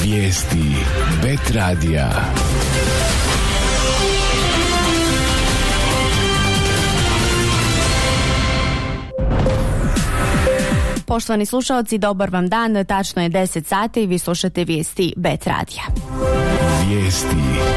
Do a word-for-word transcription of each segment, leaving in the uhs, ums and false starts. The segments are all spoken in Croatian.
Vijesti Bet radija. Poštovani slušalci, dobar vam dan, tačno je deset sati i vi slušate vijesti Bet radija. Vijesti.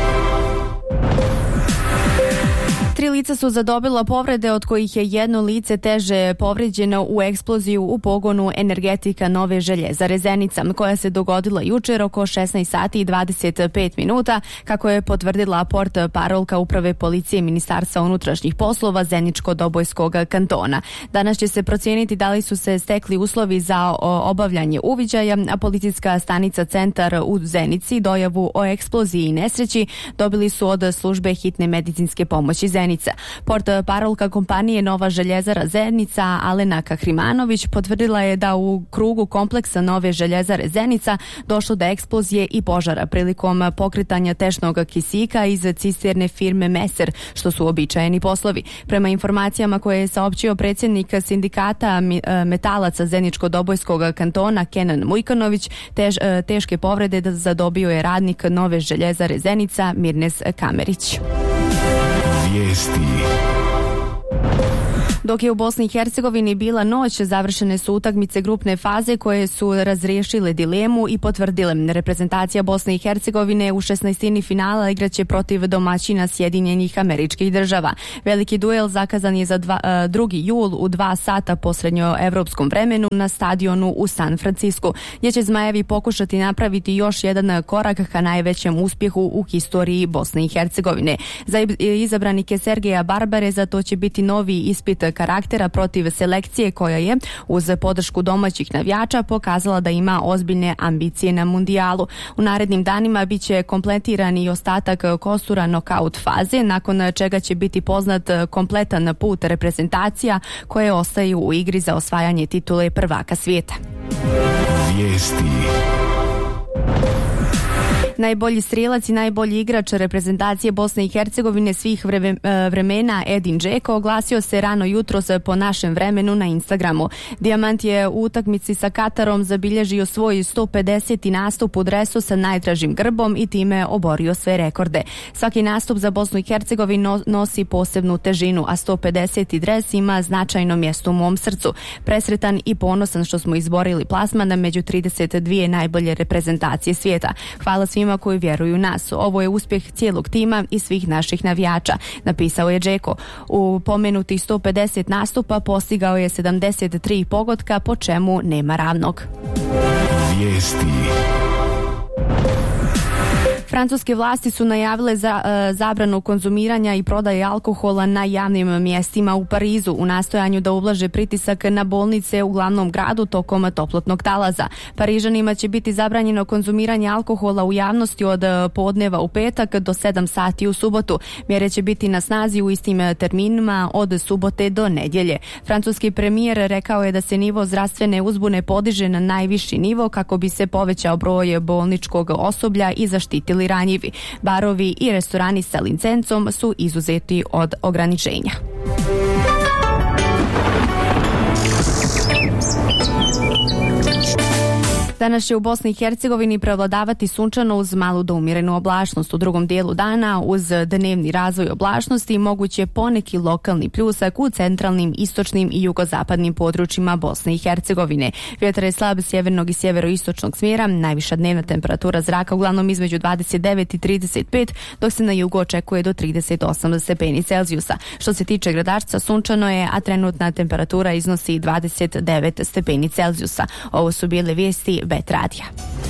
Tri lica su zadobila povrede, od kojih je jedno lice teže povrijeđeno u eksploziju u pogonu Energetika Nove Željezare Zenica, koja se dogodila jučer oko šesnaest sati i dvadeset pet minuta, kako je potvrdila port parolka Uprave policije Ministarstva unutrašnjih poslova Zeničko-Dobojskog kantona. Danas će se procijeniti da li su se stekli uslovi za obavljanje uviđaja, a policijska stanica Centar u Zenici dojavu o eksploziji i nesreći dobili su od službe hitne medicinske pomoći Zenica. Port parolka kompanije Nova Željezara Zenica Alena Kahrimanović potvrdila je da u krugu kompleksa Nove Željezare Zenica došlo do eksplozije i požara prilikom pokretanja tečnog kisika iz cisterne firme Meser, što su uobičajeni poslovi. Prema informacijama koje je saopćio predsjednik sindikata metalaca Zeničko-Dobojskog kantona Kenan Mujkanović, tež, teške povrede zadobio je radnik Nove Željezare Zenica Mirnes Kamerić. Vijesti. Dok je u Bosni i Hercegovini bila noć, završene su utakmice grupne faze koje su razriješile dilemu i potvrdile. Reprezentacija Bosne i Hercegovine u šesnaestini finala igraće protiv domaćina Sjedinjenih Američkih Država. Veliki duel zakazan je za dva, drugi jul u dva sata po srednjoevropskom vremenu na stadionu u San Francisku, gdje će Zmajevi pokušati napraviti još jedan korak ka najvećem uspjehu u historiji Bosne i Hercegovine. Za izabranike Sergeja Barbareza to će biti novi ispit karaktera protiv selekcije koja je, uz podršku domaćih navijača, pokazala da ima ozbiljne ambicije na mundijalu. U narednim danima bit će kompletiran i ostatak kostura nokaut faze, nakon čega će biti poznat kompletan put reprezentacija koje ostaju u igri za osvajanje titule prvaka svijeta. Vijesti. Najbolji strijelac i najbolji igrač reprezentacije Bosne i Hercegovine svih vremena Edin Džeko oglasio se rano jutros po našem vremenu na Instagramu. Dijamant je u utakmici sa Katarom zabilježio svoj sto pedeseti nastup u dresu sa najdražim grbom i time oborio sve rekorde. Svaki nastup za Bosnu i Hercegovinu nosi posebnu težinu, a sto pedeseti dres ima značajno mjesto u mom srcu. Presretan i ponosan što smo izborili plasman među trideset dvije najbolje reprezentacije svijeta. Hvala svima koji vjeruju u nas. Ovo je uspjeh cijelog tima i svih naših navijača, napisao je Džeko. U pomenutih sto pedeset nastupa postigao je sedamdeset tri pogotka, po čemu nema ravnog. Vijesti. Francuske vlasti su najavile za, e, zabranu konzumiranja i prodaje alkohola na javnim mjestima u Parizu u nastojanju da ublaže pritisak na bolnice u glavnom gradu tokom toplotnog talaza. Parižanima će biti zabranjeno konzumiranje alkohola u javnosti od podneva u petak do sedam sati u subotu. Mjere će biti na snazi u istim terminima od subote do nedjelje. Francuski premijer rekao je da se nivo zdravstvene uzbune podiže na najviši nivo kako bi se povećao broj bolničkog osoblja i zaštitili ranjivi. Barovi i restorani sa licencom su izuzeti od ograničenja. Danas će u Bosni i Hercegovini prevladavati sunčano uz malu do umjerenu oblačnost. U drugom dijelu dana uz dnevni razvoj oblačnosti moguće poneki lokalni pljusak u centralnim, istočnim i jugozapadnim područjima Bosne i Hercegovine. Vjetar je slab sjevernog i sjeveroistočnog smjera, najviša dnevna temperatura zraka uglavnom između dvadeset devet i trideset pet, dok se na jugu očekuje do trideset osam stepeni Celzijusa. Što se tiče Gradačca, sunčano je, a trenutna temperatura iznosi dvadeset devet stepeni Celzijusa. Ovo su bile vijesti Bet radija.